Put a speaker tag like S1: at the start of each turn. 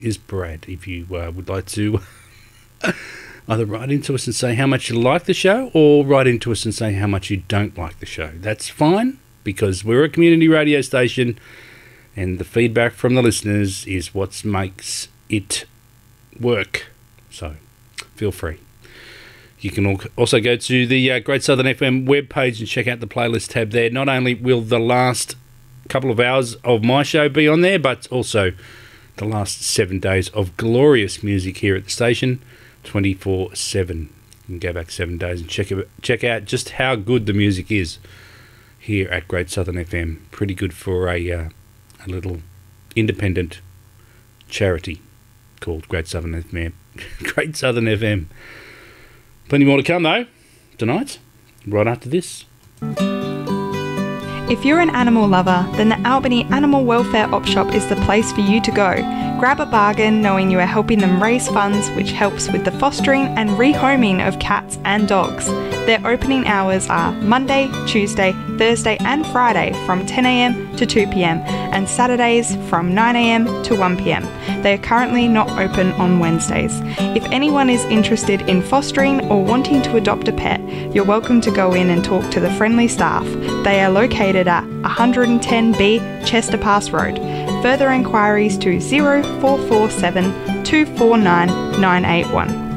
S1: is Brad. If you would like to either write into us and say how much you like the show, or write into us and say how much you don't like the show. That's fine, because we're a community radio station, and the feedback from the listeners is what makes it work. So feel free. You can also go to the Great Southern FM webpage and check out the playlist tab there. Not only will the last couple of hours of my show be on there, but also the last 7 days of glorious music here at the station, 24/7. You can go back 7 days and check out just how good the music is here at Great Southern FM. Pretty good for a little independent charity called Great Southern FM. Great Southern FM. Plenty more to come, though, tonight, right after this.
S2: If you're an animal lover, then the Albany Animal Welfare Op Shop is the place for you to go. Grab a bargain knowing you are helping them raise funds, which helps with the fostering and rehoming of cats and dogs. Their opening hours are Monday, Tuesday, Thursday and Friday from 10 a.m. to 2 p.m. and Saturdays from 9 a.m. to 1 p.m. They are currently not open on Wednesdays. If anyone is interested in fostering or wanting to adopt a pet, you're welcome to go in and talk to the friendly staff. They are located at 110B Chester Pass Road. Further inquiries to 0447 249 981.